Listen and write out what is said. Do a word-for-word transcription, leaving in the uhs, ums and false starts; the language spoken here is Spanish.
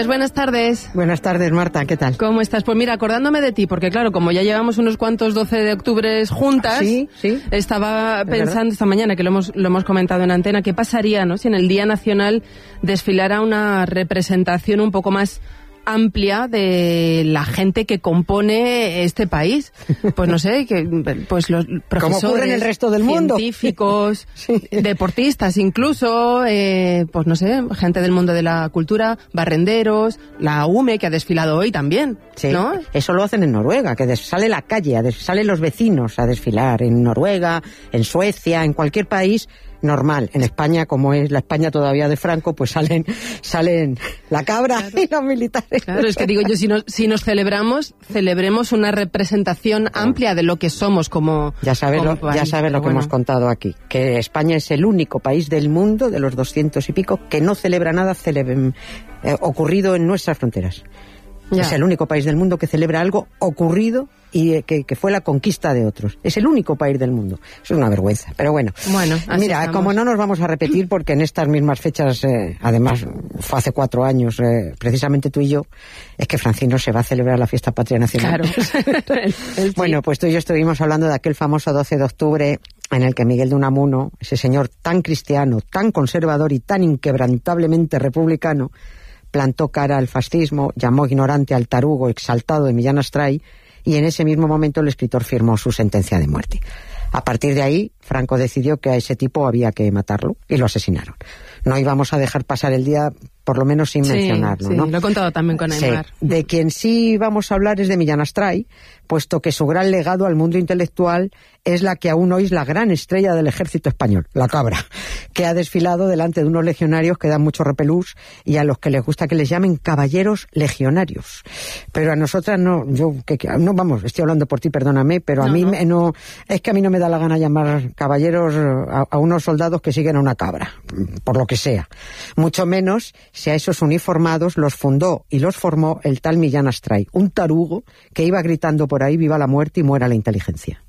Inés, buenas tardes. Buenas tardes, Marta, ¿qué tal? ¿Cómo estás? Pues mira, acordándome de ti, porque claro, como ya llevamos unos cuantos doce de octubre juntas, sí, sí. estaba pensando esta mañana, que lo hemos, lo hemos comentado en antena, ¿qué pasaría, no, si en el Día Nacional desfilara una representación un poco más amplia de la gente que compone este país? Pues no sé, que pues los profesores, como ocurre en el resto del mundo, científicos, sí. deportistas incluso, eh, pues no sé, gente del mundo de la cultura, barrenderos, la U M E que ha desfilado hoy también, sí. ¿no? Eso lo hacen en Noruega, que des- sale la calle, a des- salen los vecinos a desfilar en Noruega, en Suecia, en cualquier país normal. En España, como es la España todavía de Franco, pues salen salen la cabra claro. y los militares. Claro, es que digo yo, si nos, si nos celebramos, celebremos una representación amplia de lo que somos como Ya sabes como lo, país. ya sabes lo que bueno. hemos contado aquí, que España es el único país del mundo, de los doscientos y pico, que no celebra nada cele- eh, ocurrido en nuestras fronteras. Ya. Es el único país del mundo que celebra algo ocurrido y eh, que, que fue la conquista de otros. Es el único país del mundo. Eso es una vergüenza, pero bueno. Bueno, así mira, estamos. Como no nos vamos a repetir, porque en estas mismas fechas, eh, además fue hace cuatro años, eh, precisamente tú y yo, es que Francino se va a celebrar la fiesta patria nacional. Claro. el, el Bueno, pues tú y yo estuvimos hablando de aquel famoso doce de octubre en el que Miguel de Unamuno, ese señor tan cristiano, tan conservador y tan inquebrantablemente republicano, plantó cara al fascismo, llamó ignorante al tarugo exaltado de Millán Astray, y en ese mismo momento el escritor firmó su sentencia de muerte. A partir de ahí, Franco decidió que a ese tipo había que matarlo y lo asesinaron. No íbamos a dejar pasar el día, por lo menos sin sí, mencionarlo, sí, ¿no? Lo he contado también con Aymar. Sí. De quien sí vamos a hablar es de Millán Astray, puesto que su gran legado al mundo intelectual es la que aún hoy es la gran estrella del ejército español, la cabra, que ha desfilado delante de unos legionarios que dan mucho repelús y a los que les gusta que les llamen caballeros legionarios. Pero a nosotras no, yo, que, que, no, vamos, estoy hablando por ti, perdóname, pero a no, mí no. Me, no, es que a mí no me da la gana llamar caballeros a, a unos soldados que siguen a una cabra, por lo que sea. Mucho menos si a esos uniformados los fundó y los formó el tal Millán Astray, un tarugo que iba gritando por ahí viva la muerte y muera la inteligencia.